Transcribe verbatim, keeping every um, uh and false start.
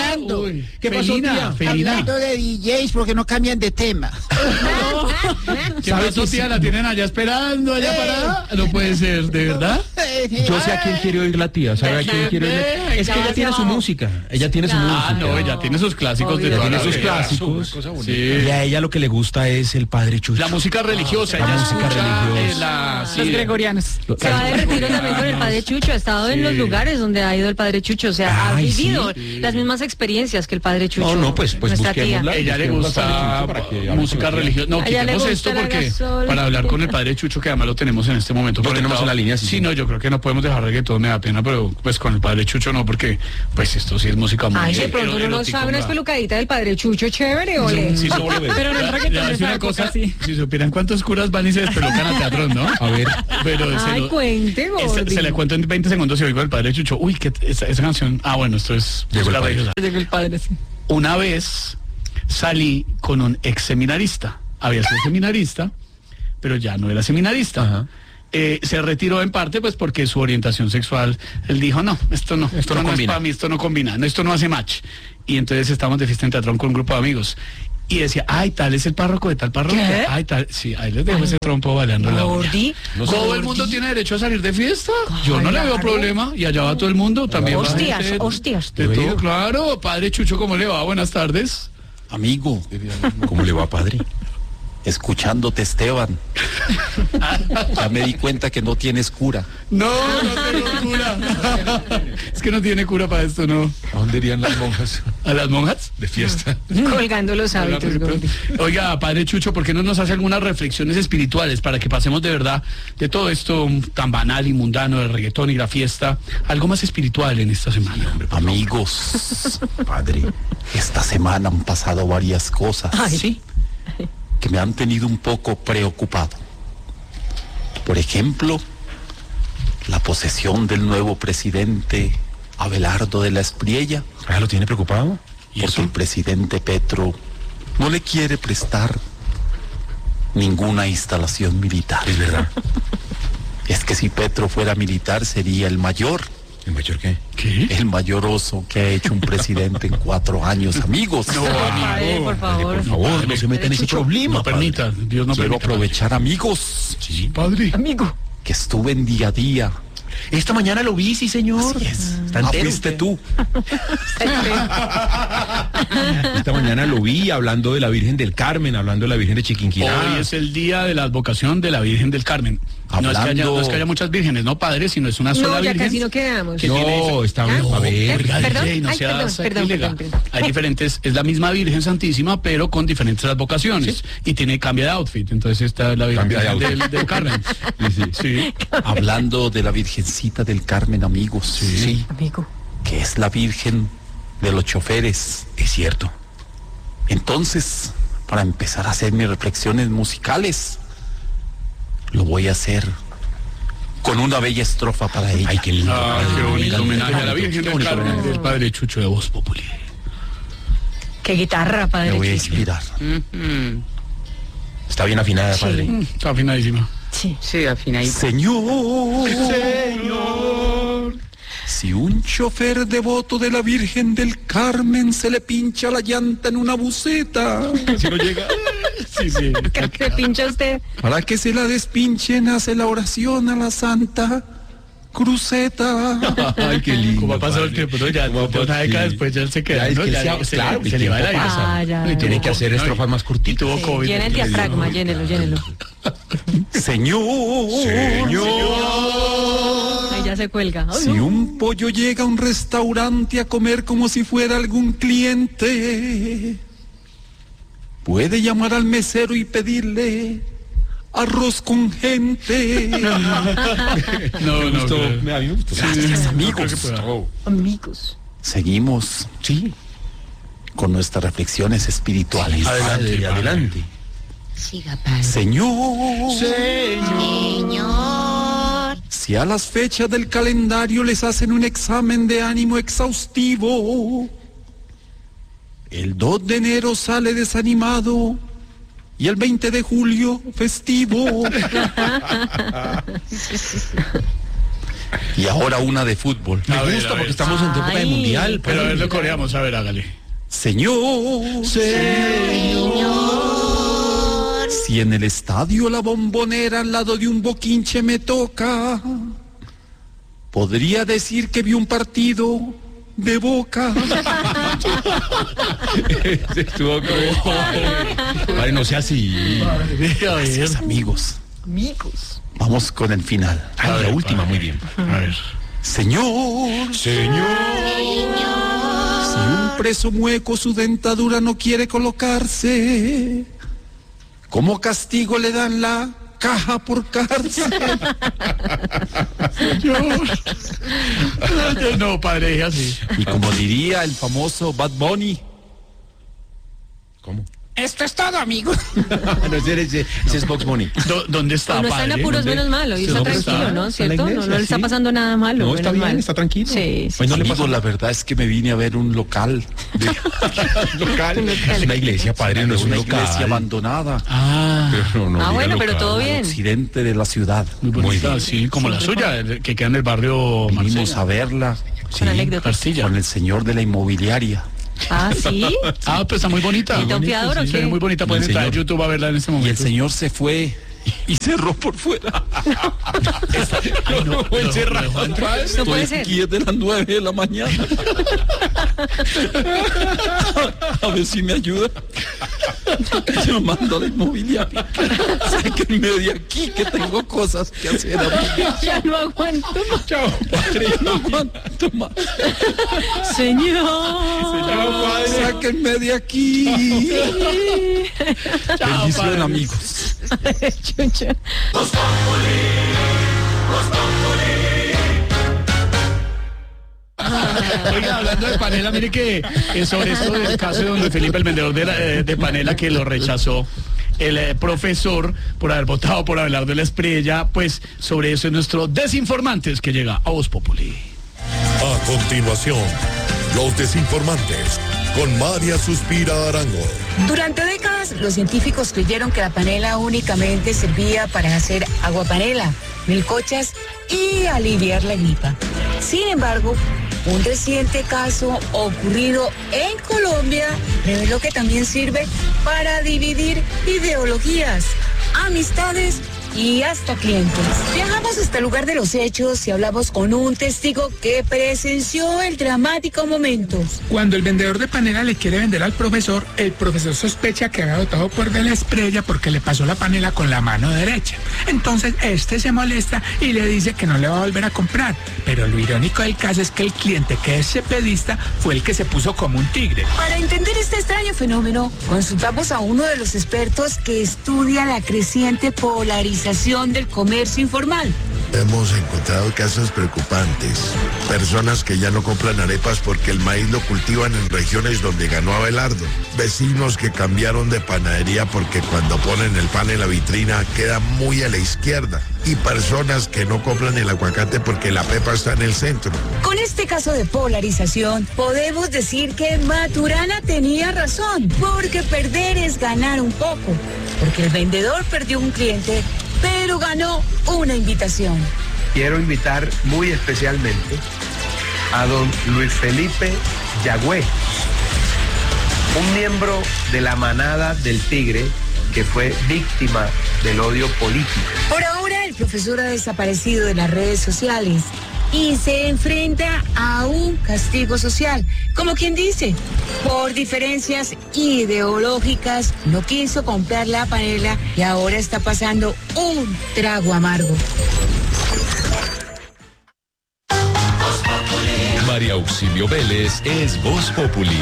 hablando? Uy, ¿Qué pasó, Felina, tía? Felina. Hablando de D Js porque no cambian de tema. ¿Qué pasó, tía? ¿La tienen allá esperando, allá Eh. parada? No puede ser, ¿de verdad? Yo sé a quién quiere oír la tía, ¿sabe a quién quiere oír? la- Es que ella tiene su música, ella tiene su Ah, música. no, ella tiene sus clásicos de Ella toda tiene la sus vida. clásicos. Sí. Y a ella lo que le gusta es el Padre Chucho. La música religiosa, La ella música escucha, religiosa. eh, la- sí, Los gregorianos. Se va de retiro también con el padre Chucho, ha estado en los lugares donde ha ido el padre Chucho, o sea, ha Ay, vivido sí. las mismas experiencias que el padre Chucho. No, no, pues- pues nuestra tía. busquémosla. Ella le Busquemos al gusta Padre Chucho para que hable música con la tía. religiosa. No, A ella le quitemos gusta esto la porque gasolina. para hablar con el padre Chucho, que además lo tenemos en este momento. Lo tenemos conectado. en la línea, sí, Sí, sí. no, yo creo que no podemos dejar reggaetón, me da pena, pero pues con el padre Chucho no, porque pues esto sí es música muy Ay, de pronto uno no erótico, sabe una ¿no? espelucadita del padre Chucho, chévere, ole. Sí, ¿Cómo lo ves? Pero en el Le- le reggaetón voy a de decir esa una época, cosa, sí. si supieran cuántos curas van y se despelucan a teatro, ¿no? A ver. Pero se, Ay, lo- cuente, se, gordi. se le cuento en veinte segundos y oigo al padre Chucho. Uy, que esa, esa canción. Ah, bueno, esto es Llegó el música padre. religiosa. Llegó el padre, sí. Una vez salí con un ex seminarista. Había sido seminarista, pero ya no era seminarista. Ajá. Eh, se retiró en parte pues porque su orientación sexual, él dijo, no, esto no, esto, no no, es combina. para mí, esto no combina, no, esto no hace match. Y entonces estábamos de fiesta en teatro con un grupo de amigos. Y decía, ay, tal es el párroco de tal parroquia. ¿Qué? Ay, tal, sí, ahí les dejo ese trompo bailando en la uña. Gordi. Todo el mundo tiene derecho a salir de fiesta. Yo no le veo Claro. problema. Y allá va todo el mundo. También va Hostias, gente hostias. de todo, claro. Padre Chucho, ¿cómo le va? Buenas tardes. Amigo, ¿Cómo le va, padre? escuchándote, Esteban, ya me di cuenta que no tienes cura. No, no tengo cura. Es que no tiene cura para esto, ¿no? ¿A dónde irían las monjas ¿A las monjas? de fiesta? Colgando los hábitos, Gordi. Oiga, padre Chucho, ¿por qué no nos hace algunas reflexiones espirituales para que pasemos de verdad de todo esto tan banal y mundano del reggaetón y la fiesta, algo más espiritual en esta semana? Amigos, Padre. esta semana han pasado varias cosas ¿Sí? que me han tenido un poco preocupado. Por ejemplo, la posesión del nuevo presidente Abelardo de la Espriella, ¿Ah, lo tiene preocupado? ¿Y porque eso? el presidente Petro no le quiere prestar ninguna instalación militar. Es verdad. Es que si Petro fuera militar sería el mayor, ¿El mayor qué? ¿Qué? el mayor oso que ha hecho un presidente en cuatro años, amigos. Padre, por favor. Por favor, no se meta en ese problema. No permita, Dios no Quiero permita. aprovechar, amigos, Sí, padre. Amigo. que estuve en día a día. Esta mañana lo vi, sí, señor. Así es. Está Ah, entero fuiste usted. tú. Esta mañana lo vi hablando de la Virgen del Carmen, hablando de la Virgen de Chiquinquirá. Hoy es el día de la advocación de la Virgen del Carmen. No es, que haya, Hablando- no es que haya muchas vírgenes, no padre, sino es una sola No, ya virgen. casi no quedamos. que tiene- No, está bien. ¿Ah? A ver. Oiga, Perdón, D J, no ay, sea perdón, sacrílega. perdón, perdón, perdón. Hay diferentes, es la misma Virgen Santísima, pero con diferentes advocaciones. Y tiene cambia de outfit. Entonces esta es la Virgen Cambia de outfit. del, del Carmen. Sí, sí. Sí. Hablando de la Virgencita del Carmen, amigos. Sí. Amigo. Que es la Virgen de los choferes. Es cierto. Entonces, para empezar a hacer mis reflexiones musicales, lo voy a hacer con una bella estrofa para ella. Ay, qué lindo. Ah, qué bonito Qué homenaje a la bonito, Virgen qué del bonito Carmen homenaje. del Padre Chucho de Voz Populi. Qué guitarra, Me padre. voy a Chucho. inspirar. Está bien afinada, Sí. padre. Mm, Está afinadísima. Sí. Sí, afinadito. Señor, Señor, si un chofer devoto de la Virgen del Carmen se le pincha la llanta en una buceta, Si no llega. Sí, sí. Creo que pincha usted. para que se la despinchen hace la oración a la Santa Cruceta. Ay, qué lindo. Como ha pasado el padre. tiempo, ¿no? Ya ¿Cómo de una ha- década sí. después ya él se queda, Ya, es ¿no? que Ya, se- ya se, claro, se el le va el tiempo aire. pasa. Ah, ya. Y Tiene tuvo que hacer COVID, ¿no? estrofas más Y cortitas. tuvo Sí, COVID. llena el diafragma, llénelo, llénelo. Señor, Ahí ya se cuelga. Ay, si no. un pollo llega a un restaurante a comer como si fuera algún cliente, puede llamar al mesero y pedirle arroz con gente. No, no, gustó, creo. me- a mí me gustó. Gracias, no amigos. creo que pueda. Amigos. Seguimos Sí. con nuestras reflexiones espirituales. Adelante, Padre, padre. adelante. Siga, padre. Señor, Señor. si a las fechas del calendario les hacen un examen de ánimo exhaustivo, el dos de enero sale desanimado y el veinte de julio festivo. Y ahora una de fútbol. Me A ver, gusta a ver. porque estamos en época de Ay. mundial. Pero a ver, pues. lo coreamos, a ver, hágale. Señor, señor, si en el estadio La Bombonera al lado de un boquinche me toca, podría decir que vi un partido de Boca. Estuvo como... Padre, no sea así. A ver. Amigos, Amigos. vamos con el final. Ay, la última, muy bien. A ver. Señor, Señor. si un preso mueco su dentadura no quiere colocarse, ¿cómo castigo le dan la caja por cárcel? No, padre, dije así. Y como diría el famoso Bad Bunny, ¿Cómo? Esto es todo, amigo. No, ese, ese, ese es Box Bunny. Do- ¿Dónde está, No está en padre? apuros, ¿Dónde? menos malo. Y Sí, está ¿dónde tranquilo, está? ¿no? Está en la ¿Cierto? No, iglesia, no le está sí. pasando nada malo. No, está menos bien, mal. está tranquilo. Sí, sí. Hoy no le amigo, pasa la verdad es que me vine a ver un local. local. Es una iglesia, padre, no es un una local. iglesia abandonada Ah, Pero no Ah, diga bueno, pero local. todo al bien. occidente de la ciudad. muy bonita, bien. sí, como la suya, que queda en el barrio Vinimos Marsella. a verla Con anécdotas. Castilla. con el señor de la inmobiliaria. Ah, sí. Ah, pues está muy bonita. ¿Y está un fiador o Sí, se qué? ve muy bonita, pueden El entrar a señor. YouTube a verla en este Y el momento. señor se fue y cerró por fuera. Ay, no, no, encerrado. no, no, No puede Estoy ser. aquí desde las nueve de la mañana. A ver si me ayuda. Llamando a la inmobiliaria. Sáquenme de aquí que tengo cosas que hacer. Ya no aguanto más. Chao, padre. No aguanto más. Señor. Sáquenme de aquí. Chao, Bendición, padre. amigos. Chucha. Oiga, hablando de panela, mire que eh, sobre esto del caso de don Felipe, el vendedor de, la- eh, de panela que lo rechazó el eh, profesor por haber votado por Abelardo de la Espriella, pues sobre eso es nuestro Desinformantes que llega a Voz Populi. A continuación, los desinformantes con María Suspira Arango. Durante décadas, los científicos creyeron que la panela únicamente servía para hacer agua panela, melcochas y aliviar la gripa. Sin embargo, un reciente caso ocurrido en Colombia reveló que también sirve para dividir ideologías, amistades y hasta clientes. Viajamos hasta el lugar de los hechos y hablamos con un testigo que presenció el dramático momento. Cuando el vendedor de panela le quiere vender al profesor, el profesor sospecha que había votado por de la Espriella porque le pasó la panela con la mano derecha. Entonces este se molesta y le dice que no le va a volver a comprar. Pero lo irónico del caso es que el cliente, que es cepedista, fue el que se puso como un tigre. Para entender este extraño fenómeno, consultamos a uno de los expertos que estudia la creciente polarización del comercio informal. Hemos encontrado casos preocupantes. Personas que ya no compran arepas porque el maíz lo cultivan en regiones donde ganó Abelardo. Vecinos que cambiaron de panadería porque cuando ponen el pan en la vitrina queda muy a la izquierda. Y personas que no compran el aguacate porque la pepa está en el centro. Con este caso de polarización, podemos decir que Maturana tenía razón, porque perder es ganar un poco, porque el vendedor perdió un cliente, pero ganó una invitación. Quiero invitar muy especialmente a don Luis Felipe Yagüe, un miembro de la manada del Tigre que fue víctima del odio político. Por ahora, el profesor ha desaparecido de las redes sociales y se enfrenta a un castigo social. Como quien dice, por diferencias ideológicas, no quiso comprar la panela y ahora está pasando un trago amargo. María Auxilio Vélez es Voz Populi.